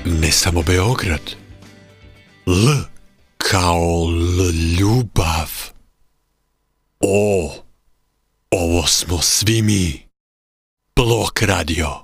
Ne samo Beograd. L kao ljubav. O, ovo smo svi mi. Blok radio.